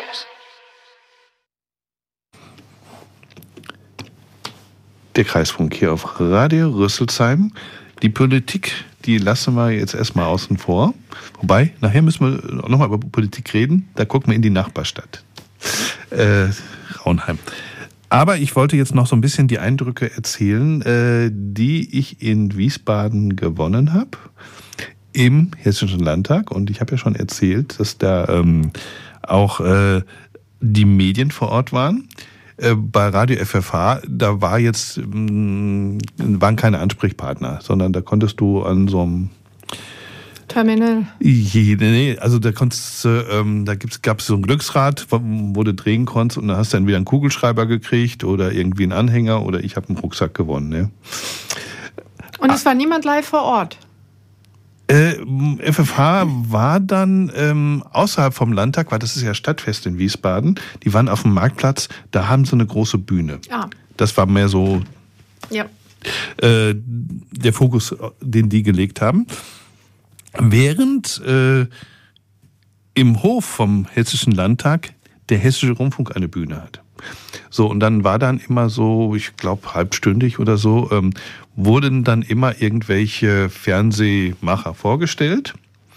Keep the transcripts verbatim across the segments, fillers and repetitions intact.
Der Kreisfunk hier auf Radio Rüsselsheim. Die Politik, die lassen wir jetzt erstmal außen vor. Wobei, nachher müssen wir nochmal über Politik reden. Da gucken wir in die Nachbarstadt. Äh, Raunheim. Aber ich wollte jetzt noch so ein bisschen die Eindrücke erzählen, äh, die ich in Wiesbaden gewonnen habe. Im Hessischen Landtag. Und ich habe ja schon erzählt, dass da ähm, auch äh, die Medien vor Ort waren. Bei Radio F F H, da war jetzt, waren keine Ansprechpartner, sondern da konntest du an so einem Terminal. Nee, also da konntest, ähm, da gab es so ein Glücksrad, wo du drehen konntest und dann hast du dann wieder einen Kugelschreiber gekriegt oder irgendwie einen Anhänger oder ich habe einen Rucksack gewonnen. Ne? Und es war niemand live vor Ort? Äh, F F H war dann ähm, außerhalb vom Landtag, weil das ist ja Stadtfest in Wiesbaden, die waren auf dem Marktplatz, da haben sie eine große Bühne. Ah. Das war mehr so ja. äh, der Fokus, den die gelegt haben. Während äh, im Hof vom Hessischen Landtag der Hessische Rundfunk eine Bühne hat. So, und dann war dann immer so, ich glaube halbstündig oder so, ähm, wurden dann immer irgendwelche Fernsehmacher vorgestellt.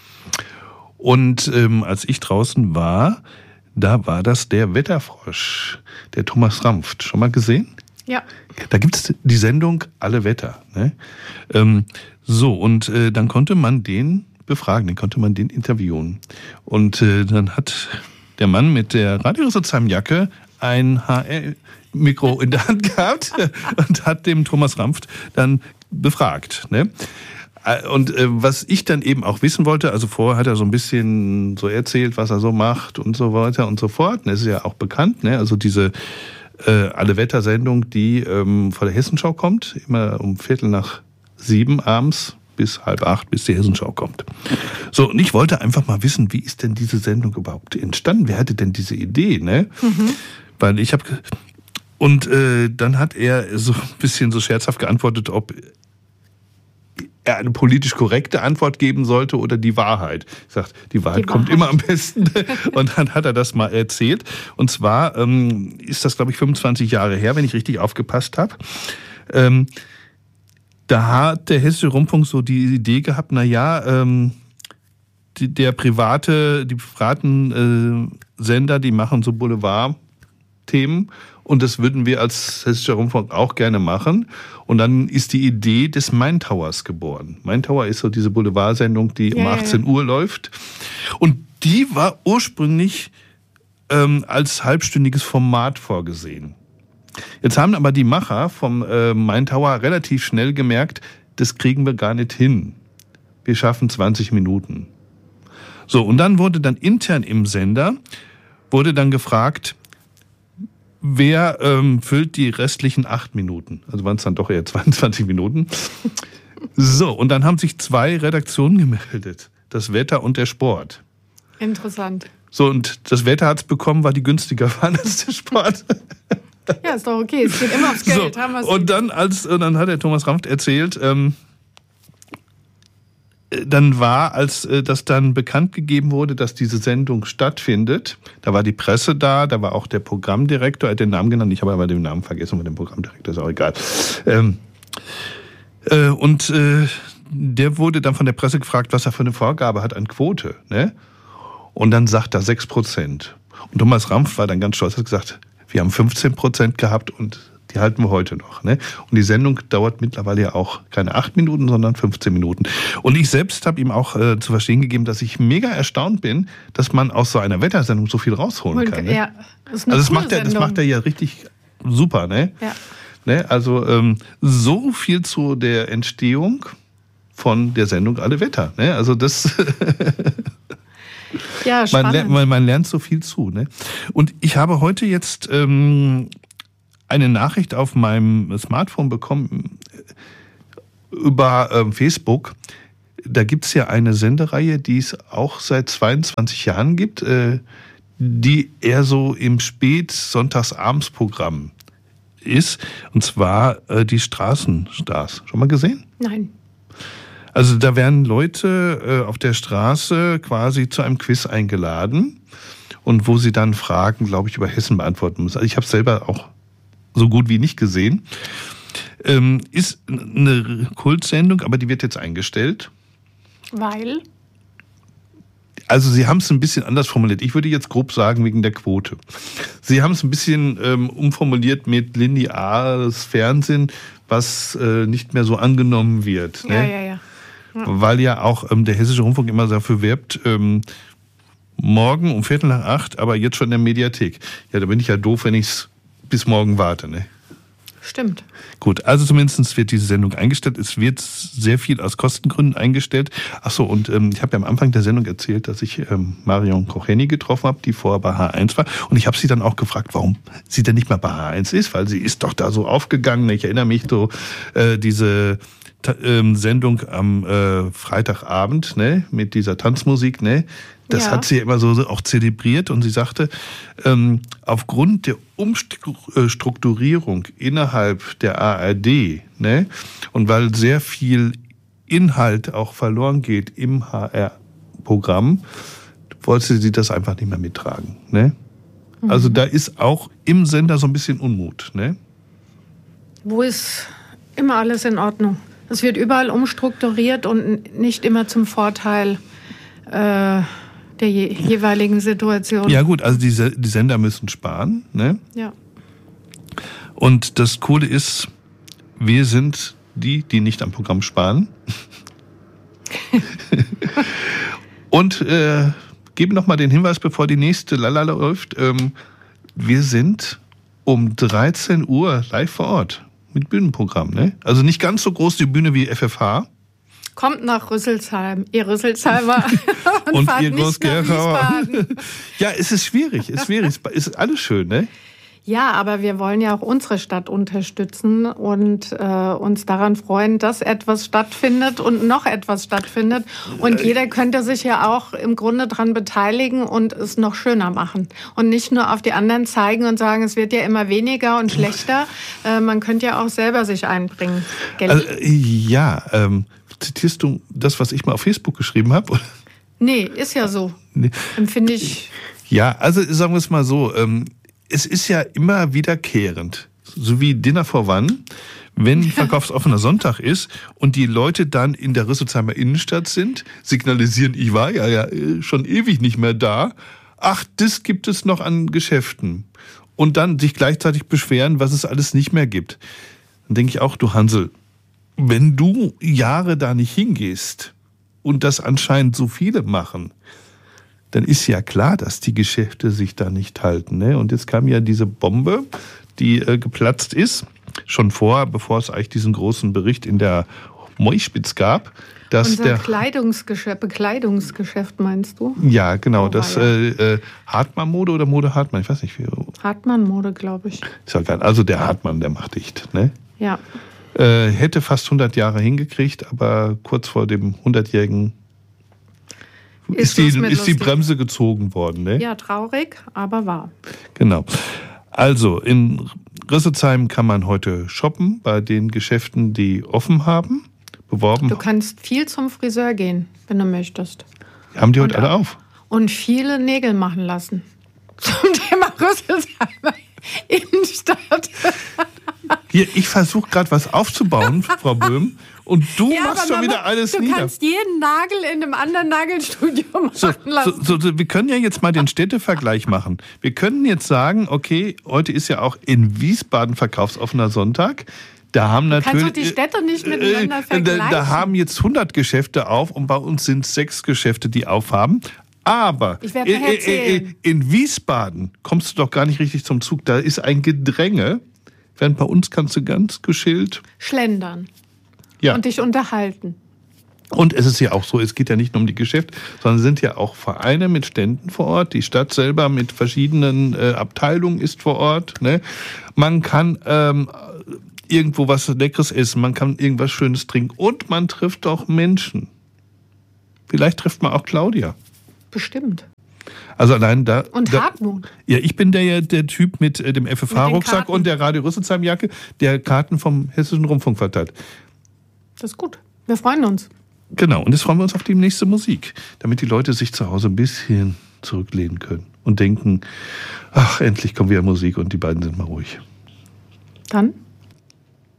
Und ähm, als ich draußen war, da war das der Wetterfrosch, der Thomas Ramft. Schon mal gesehen? Ja. Da gibt's die Sendung Alle Wetter. Ne? Ähm, so, und äh, dann konnte man den befragen, dann konnte man den interviewen. Und äh, dann hat der Mann mit der Radio Rüsselsheim-Jacke ein H R-Mikro in der Hand gehabt und hat dem Thomas Ramft dann befragt. Ne? Und äh, was ich dann eben auch wissen wollte, also vorher hat er so ein bisschen so erzählt, was er so macht und so weiter und so fort. Das ist ja auch bekannt, ne? Also diese äh, Alle-Wetter-Sendung, die ähm, vor der Hessenschau kommt, immer um Viertel nach sieben abends bis halb acht, bis die Hessenschau kommt. So, und ich wollte einfach mal wissen, wie ist denn diese Sendung überhaupt entstanden? Wer hatte denn diese Idee, ne? Mhm. Weil ich habe und äh, dann hat er so ein bisschen so scherzhaft geantwortet, ob er eine politisch korrekte Antwort geben sollte oder die Wahrheit. Ich sag, die Wahrheit, die kommt Wahrheit. Immer am besten. Und dann hat er das mal erzählt. Und zwar ähm, ist das, glaube ich, fünfundzwanzig Jahre her, wenn ich richtig aufgepasst habe. Ähm, da hat der Hessische Rundfunk so die Idee gehabt, na ja, ähm, die, der private, die privaten äh, Sender, die machen so Boulevard-Themen. Und das würden wir als Hessischer Rundfunk auch gerne machen. Und dann ist die Idee des Main Towers geboren. Main Tower ist so diese Boulevardsendung, die ja, um achtzehn Uhr läuft. Und die war ursprünglich ähm, als halbstündiges Format vorgesehen. Jetzt haben aber die Macher vom äh, Main Tower relativ schnell gemerkt, das kriegen wir gar nicht hin. Wir schaffen zwanzig Minuten. So, und dann wurde dann intern im Sender, wurde dann gefragt, wer ähm, füllt die restlichen acht Minuten? Also waren es dann doch eher zweiundzwanzig Minuten. So, und dann haben sich zwei Redaktionen gemeldet. Das Wetter und der Sport. Interessant. So, und das Wetter hat's bekommen, weil die günstiger waren als der Sport. Ja, ist doch okay. Es geht immer aufs Geld. So, haben wir's und dann, als, und dann hat der Thomas Ramft erzählt, ähm, dann war, als äh, das dann bekannt gegeben wurde, dass diese Sendung stattfindet, da war die Presse da, da war auch der Programmdirektor, er hat den Namen genannt, ich habe aber den Namen vergessen von dem Programmdirektor, ist auch egal. Ähm, äh, und äh, der wurde dann von der Presse gefragt, was er für eine Vorgabe hat an Quote. Ne? Und dann sagt er sechs Prozent. Und Thomas Ramft war dann ganz stolz, hat gesagt, wir haben fünfzehn Prozent gehabt und die halten wir heute noch. Ne? Und die Sendung dauert mittlerweile ja auch keine acht Minuten, sondern fünfzehn Minuten. Und ich selbst habe ihm auch äh, zu verstehen gegeben, dass ich mega erstaunt bin, dass man aus so einer Wettersendung so viel rausholen kann. Ne? Ja, das ist eine also das coole macht, er, das Sendung. macht er ja richtig super. Ne? Ja. Ne? Also ähm, so viel zu der Entstehung von der Sendung Alle Wetter. Ne? Also das... Ja, man, lernt, man, man lernt so viel zu. Ne? Und ich habe heute jetzt ähm, eine Nachricht auf meinem Smartphone bekommen über ähm, Facebook. Da gibt es ja eine Sendereihe, die es auch seit zweiundzwanzig Jahren gibt, äh, die eher so im Spät-Sonntagsabends-Programm ist. Und zwar äh, die Straßenstars. Schon mal gesehen? Nein. Also da werden Leute äh, auf der Straße quasi zu einem Quiz eingeladen und wo sie dann Fragen, glaube ich, über Hessen beantworten müssen. Also ich habe es selber auch so gut wie nicht gesehen. Ähm, ist eine Kultsendung, aber die wird jetzt eingestellt. Weil? Also Sie haben es ein bisschen anders formuliert. Ich würde jetzt grob sagen, wegen der Quote. Sie haben es ein bisschen ähm, umformuliert mit lineares Fernsehen, was äh, nicht mehr so angenommen wird. Ja, ne? ja, ja. Ja. Weil ja auch ähm, der Hessische Rundfunk immer dafür wirbt, ähm, morgen um Viertel nach acht, aber jetzt schon in der Mediathek. Ja, da bin ich ja doof, wenn ich es bis morgen warte. Ne? Stimmt. Gut, also zumindest wird diese Sendung eingestellt. Es wird sehr viel aus Kostengründen eingestellt. Ach so, und ähm, ich habe ja am Anfang der Sendung erzählt, dass ich ähm, Marion Koch-Henny getroffen habe, die vorher bei H eins war. Und ich habe sie dann auch gefragt, warum sie denn nicht mehr bei H eins ist, weil sie ist doch da so aufgegangen. Ich erinnere mich so, äh, diese Ta- ähm, Sendung am äh, Freitagabend, ne, mit dieser Tanzmusik, ne, das Ja. hat sie immer so auch zelebriert. Und sie sagte, ähm, aufgrund der Umstrukturierung innerhalb der A R D, ne, und weil sehr viel Inhalt auch verloren geht im H R-Programm, wollte sie das einfach nicht mehr mittragen. Ne? Mhm. Also da ist auch im Sender so ein bisschen Unmut. Ne? Wo ist immer alles in Ordnung? Es wird überall umstrukturiert und nicht immer zum Vorteil äh, der je- jeweiligen Situation. Ja gut, also die, Se- die Sender müssen sparen. Ne? Ja. Und das Coole ist, wir sind die, die nicht am Programm sparen. Und äh, gebe noch mal den Hinweis, bevor die nächste Lalala läuft. Ähm, wir sind um dreizehn Uhr live vor Ort mit Bühnenprogramm. Ne? Also nicht ganz so groß die Bühne wie F F H. Kommt nach Rüsselsheimer, ihr Rüsselsheimer, und, Und fahrt ihr nicht nach Groß-Gerauer. Wiesbaden. Ja, es ist schwierig, es ist schwierig. Es ist alles schön, ne? Ja, aber wir wollen ja auch unsere Stadt unterstützen und äh, uns daran freuen, dass etwas stattfindet und noch etwas stattfindet. Und jeder könnte sich ja auch im Grunde dran beteiligen und es noch schöner machen. Und nicht nur auf die anderen zeigen und sagen, es wird ja immer weniger und schlechter. Äh, man könnte ja auch selber sich einbringen. Gell? Also, ja, ähm, zitierst du das, was ich mal auf Facebook geschrieben habe? Nee, ist ja so. Nee. Empfinde ich. Ja, also sagen wir es mal so, ähm, es ist ja immer wiederkehrend, so wie Dinner for One, wenn verkaufsoffener Sonntag ist und die Leute dann in der Rüsselsheimer Innenstadt sind, signalisieren, ich war ja, ja schon ewig nicht mehr da, ach, das gibt es noch an Geschäften. Und dann sich gleichzeitig beschweren, was es alles nicht mehr gibt. Dann denke ich auch, du Hansel, wenn du Jahre da nicht hingehst und das anscheinend so viele machen, dann ist ja klar, dass die Geschäfte sich da nicht halten. Ne? Und jetzt kam ja diese Bombe, die äh, geplatzt ist, schon vor, bevor es eigentlich diesen großen Bericht in der Moispitz gab. Dass Unser der, Kleidungsgeschäft, Bekleidungsgeschäft meinst du? ja, genau, Oh, das ja. äh, äh, Hartmann-Mode oder Mode Hartmann, ich weiß nicht. Wie, Hartmann-Mode, glaube ich. ist ja geil. Also der Hartmann, der macht dicht. Ne? Ja. Äh, hätte fast hundert Jahre hingekriegt, aber kurz vor dem hundertjährigen ist, Ist die, was mit ist die lustig. Bremse gezogen worden. Ne? Ja, traurig, aber wahr. Genau. Also in Rüsselsheim kann man heute shoppen bei den Geschäften, die offen haben. Beworben Du kannst viel zum Friseur gehen, wenn du möchtest. haben die heute und alle auch- auf. Und viele Nägel machen lassen. Zum Thema Rüsselsheimer Innenstadt. Hier, ich versuche gerade was aufzubauen, Frau Böhm, und du machst schon man wieder muss- alles du nieder. kannst jeden Nagel in einem anderen Nagelstudio machen So, lassen. so, so, wir können ja jetzt mal den Städtevergleich machen. Wir können jetzt sagen, okay, heute ist ja auch in Wiesbaden verkaufsoffener Sonntag. Da haben kannst natürlich doch die Städte nicht miteinander äh, da, vergleichen. da haben jetzt hundert Geschäfte auf und bei uns sind sechs Geschäfte, die aufhaben. Aber Ich werde äh, nachher äh, äh, zählen. in Wiesbaden kommst du doch gar nicht richtig zum Zug. Da ist ein Gedränge. Während bei uns kannst du ganz geschillt. Schlendern Ja. und dich unterhalten. Und es ist ja auch so, es geht ja nicht nur um die Geschäfte, sondern es sind ja auch Vereine mit Ständen vor Ort. Die Stadt selber mit verschiedenen äh, Abteilungen ist vor Ort. Ne? Man kann ähm, irgendwo was Leckeres essen, man kann irgendwas Schönes trinken und man trifft auch Menschen. Vielleicht trifft man auch Claudia. Bestimmt. Also allein da. Und da, Hartmut. Ja, ich bin der, ja der Typ mit äh, dem F F H-Rucksack Karten. und der Radio Rüsselsheim-Jacke, der Karten vom Hessischen Rundfunk verteilt. Das ist gut. Wir freuen uns. Genau, und jetzt freuen wir uns auf die nächste Musik, damit die Leute sich zu Hause ein bisschen zurücklehnen können. und denken, ach, endlich kommt wieder Musik und die beiden sind mal ruhig. Dann